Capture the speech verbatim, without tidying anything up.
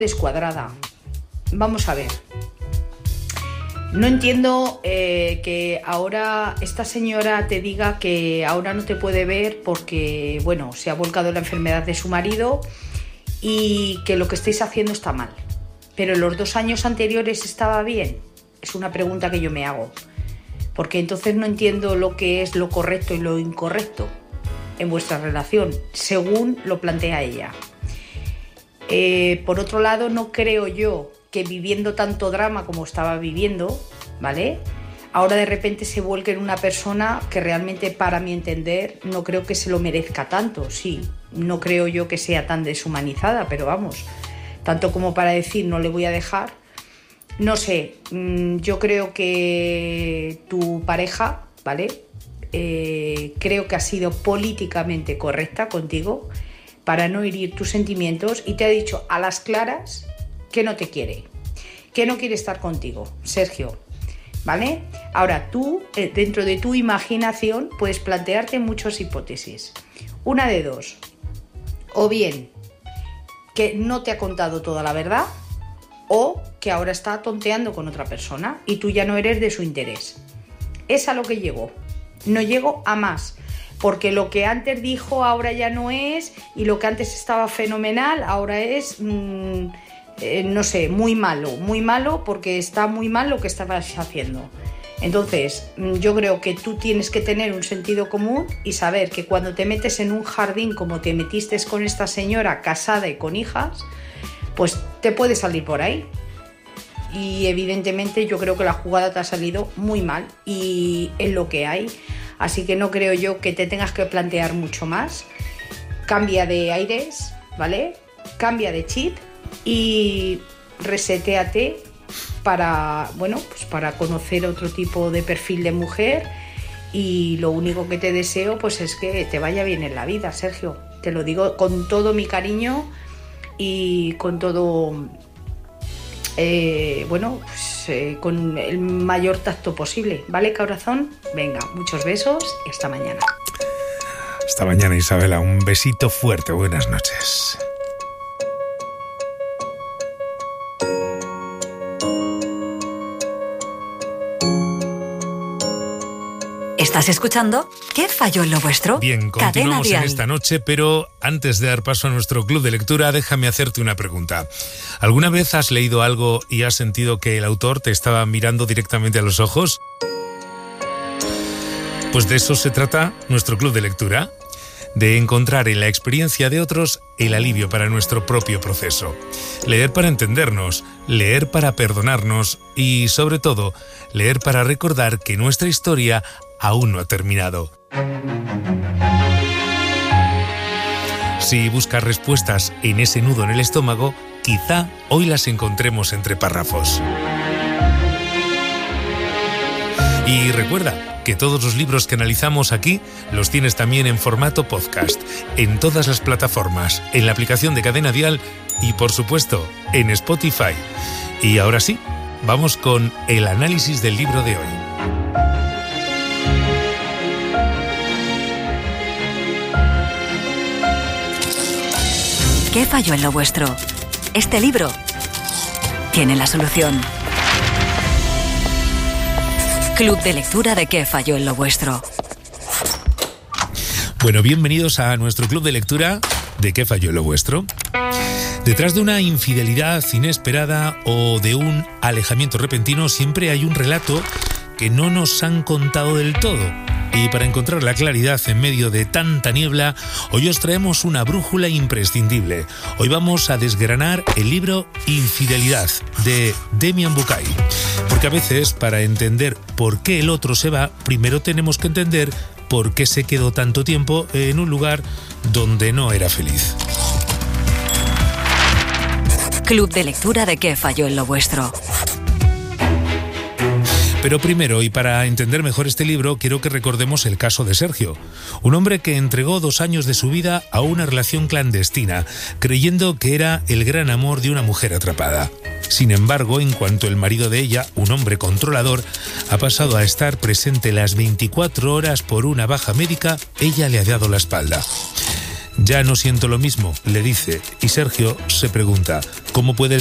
descuadrada. Vamos a ver. No entiendo eh, que ahora esta señora te diga que ahora no te puede ver porque, bueno, se ha volcado en la enfermedad de su marido y que lo que estáis haciendo está mal. Pero en los dos años anteriores estaba bien. Es una pregunta que yo me hago. Porque entonces no entiendo lo que es lo correcto y lo incorrecto en vuestra relación, según lo plantea ella. Eh, por otro lado, no creo yo que viviendo tanto drama como estaba viviendo, ¿vale?, ahora de repente se vuelque en una persona que realmente, para mi entender, no creo que se lo merezca tanto. Sí, no creo yo que sea tan deshumanizada, pero vamos, tanto como para decir no le voy a dejar. No sé, yo creo que tu pareja, ¿vale?, eh, creo que ha sido políticamente correcta contigo para no herir tus sentimientos y te ha dicho a las claras que no te quiere, que no quiere estar contigo, Sergio, ¿vale? Ahora tú, dentro de tu imaginación, puedes plantearte muchas hipótesis. Una de dos, o bien que no te ha contado toda la verdad, o que ahora está tonteando con otra persona y tú ya no eres de su interés. Es a lo que llego. No llego a más, porque lo que antes dijo ahora ya no es, y lo que antes estaba fenomenal ahora es, mmm, eh, no sé, muy malo, muy malo porque está muy mal lo que estabas haciendo. Entonces, yo creo que tú tienes que tener un sentido común y saber que cuando te metes en un jardín como te metiste con esta señora casada y con hijas, pues te puede salir por ahí. Y evidentemente yo creo que la jugada te ha salido muy mal y es lo que hay. Así que no creo yo que te tengas que plantear mucho más. Cambia de aires, ¿vale? Cambia de chip y resetéate para, bueno, pues para conocer otro tipo de perfil de mujer. Y lo único que te deseo pues es que te vaya bien en la vida, Sergio. Te lo digo con todo mi cariño y con todo, eh, bueno, pues, eh, con el mayor tacto posible, ¿vale, corazón? Venga, muchos besos y hasta mañana. Hasta mañana, Isabela, un besito fuerte, buenas noches. ¿Estás escuchando? ¿Qué falló en lo vuestro? Bien, continuamos en esta noche, pero antes de dar paso a nuestro club de lectura, déjame hacerte una pregunta. ¿Alguna vez has leído algo y has sentido que el autor te estaba mirando directamente a los ojos? Pues de eso se trata nuestro club de lectura, de encontrar en la experiencia de otros el alivio para nuestro propio proceso. Leer para entendernos, leer para perdonarnos y, sobre todo, leer para recordar que nuestra historia aún no ha terminado. Si buscas respuestas en ese nudo en el estómago, quizá hoy las encontremos entre párrafos. Y recuerda que todos los libros que analizamos aquí los tienes también en formato podcast, en todas las plataformas, en la aplicación de Cadena Dial y, por supuesto, en Spotify. Y ahora sí, vamos con el análisis del libro de hoy. ¿Qué falló en lo vuestro? Este libro tiene la solución. Club de lectura de ¿Qué falló en lo vuestro? Bueno, bienvenidos a nuestro club de lectura de ¿Qué falló en lo vuestro? Detrás de una infidelidad inesperada o de un alejamiento repentino siempre hay un relato que no nos han contado del todo. Y para encontrar la claridad en medio de tanta niebla, hoy os traemos una brújula imprescindible. Hoy vamos a desgranar el libro Infidelidad, de Demian Bucay. Porque a veces, para entender por qué el otro se va, primero tenemos que entender por qué se quedó tanto tiempo en un lugar donde no era feliz. Club de lectura de ¿Qué falló en lo vuestro? Pero primero, y para entender mejor este libro, quiero que recordemos el caso de Sergio, un hombre que entregó dos años de su vida a una relación clandestina, creyendo que era el gran amor de una mujer atrapada. Sin embargo, en cuanto el marido de ella, un hombre controlador, ha pasado a estar presente las veinticuatro horas por una baja médica, ella le ha dado la espalda. Ya no siento lo mismo, le dice, y Sergio se pregunta, ¿cómo puede